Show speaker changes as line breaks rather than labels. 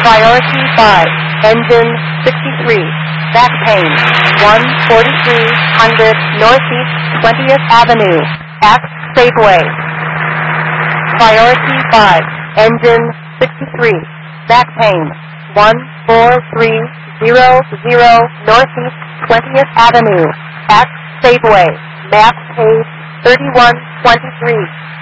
Priority 5, engine 63, back pain, 14300 Northeast 20th Avenue, at Safeway. Priority 5, engine 63, back pain, 14300 Northeast 20th Avenue, at Safeway, map page 3123.